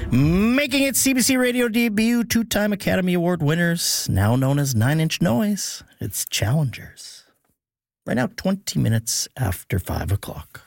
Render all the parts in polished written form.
Making its CBC Radio debut, two-time Academy Award winners, now known as Nine Inch Noise. It's Challengers. Right now, 20 minutes after 5 o'clock.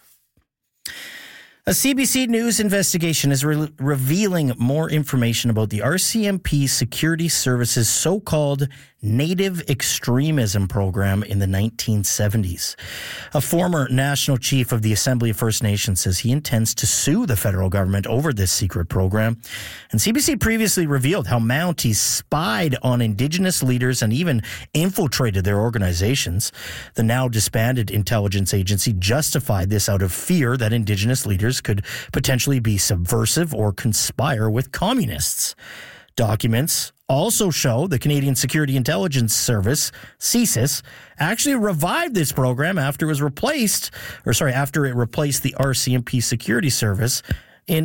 A CBC News investigation is revealing more information about the RCMP Security Service's so-called Native Extremism program in the 1970s. A former national chief of the Assembly of First Nations says he intends to sue the federal government over this secret program. And CBC previously revealed how Mounties spied on Indigenous leaders and even infiltrated their organizations. The now disbanded intelligence agency justified this out of fear that Indigenous leaders could potentially be subversive or conspire with communists. Documents also show the Canadian Security Intelligence Service, CSIS, actually revived this program after it replaced the RCMP Security Service in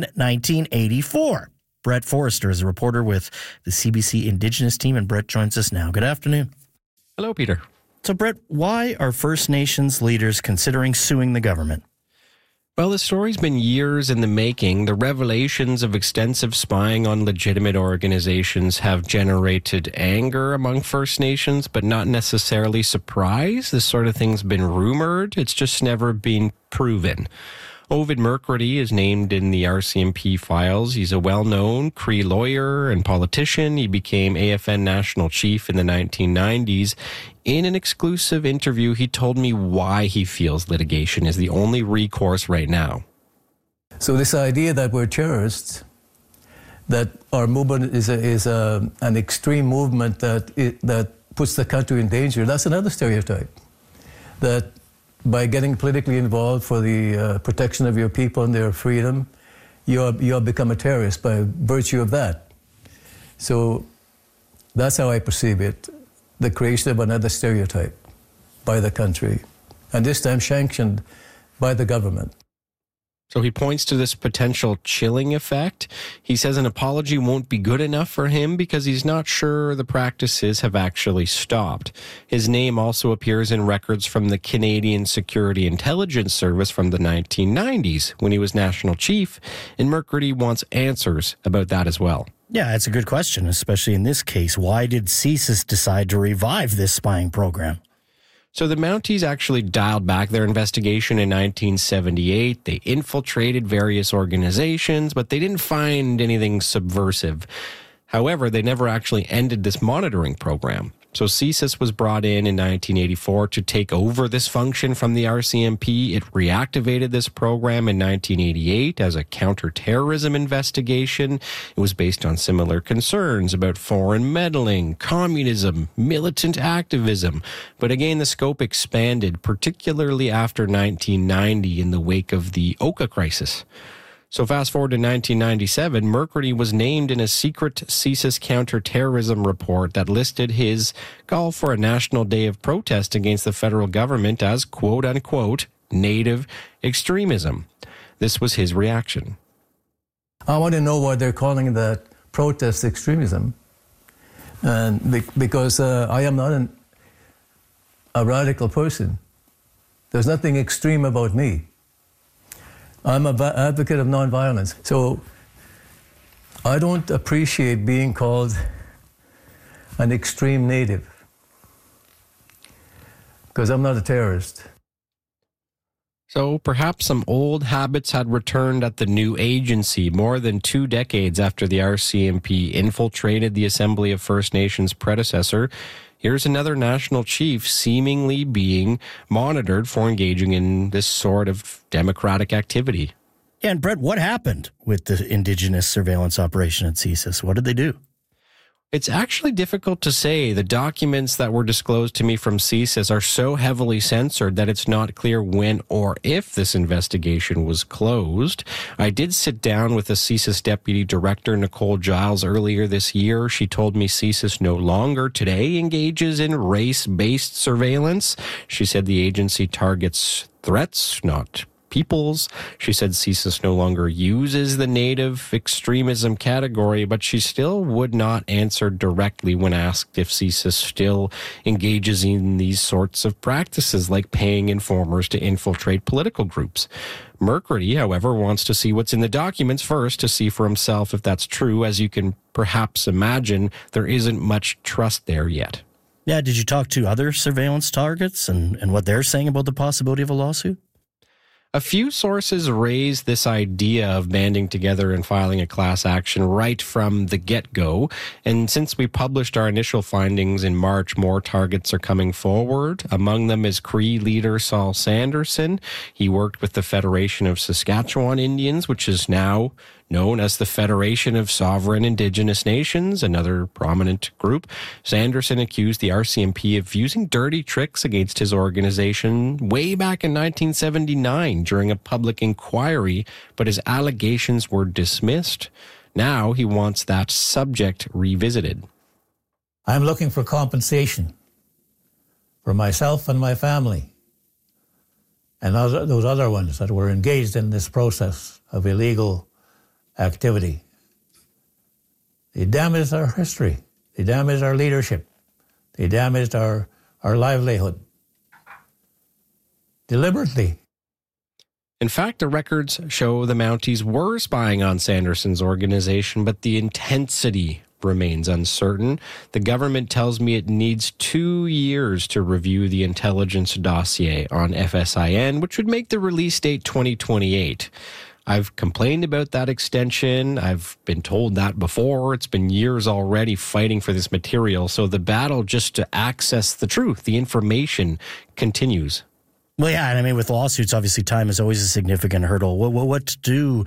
1984. Brett Forrester is a reporter with the CBC Indigenous team, and Brett joins us now. Good afternoon. Hello, Peter. So, Brett, why are First Nations leaders considering suing the government? Well, the story's been years in the making. The revelations of extensive spying on legitimate organizations have generated anger among First Nations, but not necessarily surprise. This sort of thing's been rumored. It's just never been proven. Ovid McCurdy is named in the RCMP files. He's a well-known Cree lawyer and politician. He became AFN national chief in the 1990s. In an exclusive interview, he told me why he feels litigation is the only recourse right now. So this idea that we're terrorists, that our movement is an extreme movement that puts the country in danger, that's another stereotype. That by getting politically involved for the protection of your people and their freedom, you have become a terrorist by virtue of that. So that's how I perceive it, the creation of another stereotype by the country, and this time sanctioned by the government. So he points to this potential chilling effect. He says an apology won't be good enough for him because he's not sure the practices have actually stopped. His name also appears in records from the Canadian Security Intelligence Service from the 1990s when he was national chief, and McCurdy wants answers about that as well. Yeah, it's a good question, especially in this case. Why did CSIS decide to revive this spying program? So the Mounties actually dialed back their investigation in 1978. They infiltrated various organizations, but they didn't find anything subversive. However, they never actually ended this monitoring program. So CSIS was brought in 1984 to take over this function from the RCMP. It reactivated this program in 1988 as a counterterrorism investigation. It was based on similar concerns about foreign meddling, communism, militant activism. But again, the scope expanded, particularly after 1990 in the wake of the Oka crisis. So fast forward to 1997, McCurdy was named in a secret CSIS counterterrorism report that listed his call for a national day of protest against the federal government as quote-unquote native extremism. This was his reaction. I want to know why they're calling that protest extremism. And because I am not a radical person. There's nothing extreme about me. I'm an advocate of nonviolence. So I don't appreciate being called an extreme native because I'm not a terrorist. So perhaps some old habits had returned at the new agency more than 2 decades after the RCMP infiltrated the Assembly of First Nations predecessor. Here's another national chief seemingly being monitored for engaging in this sort of democratic activity. Yeah, and Brett, what happened with the Indigenous surveillance operation at CSIS? What did they do? It's actually difficult to say. The documents that were disclosed to me from CSIS are so heavily censored that it's not clear when or if this investigation was closed. I did sit down with the CSIS Deputy Director, Nicole Giles, earlier this year. She told me CSIS no longer today engages in race-based surveillance. She said the agency targets threats, not peoples. She said CSIS no longer uses the native extremism category, but she still would not answer directly when asked if CSIS still engages in these sorts of practices, like paying informers to infiltrate political groups. McCready, however, wants to see what's in the documents first to see for himself if that's true. As you can perhaps imagine, there isn't much trust there yet. Yeah, did you talk to other surveillance targets and what they're saying about the possibility of a lawsuit? A few sources raised this idea of banding together and filing a class action right from the get-go. And since we published our initial findings in March, more targets are coming forward. Among them is Cree leader Saul Sanderson. He worked with the Federation of Saskatchewan Indians, which is now known as the Federation of Sovereign Indigenous Nations, another prominent group. Sanderson accused the RCMP of using dirty tricks against his organization way back in 1979 during a public inquiry, but his allegations were dismissed. Now he wants that subject revisited. I'm looking for compensation for myself and my family and those other ones that were engaged in this process of illegal activity. They damaged our history. They damaged our leadership. They damaged our livelihood. Deliberately. In fact, the records show the Mounties were spying on Sanderson's organization, but the intensity remains uncertain. The government tells me it needs 2 years to review the intelligence dossier on FSIN, which would make the release date 2028. I've complained about that extension. I've been told that before. It's been years already fighting for this material. So the battle just to access the truth, the information, continues. Well, yeah, and I mean, with lawsuits, obviously time is always a significant hurdle. What to do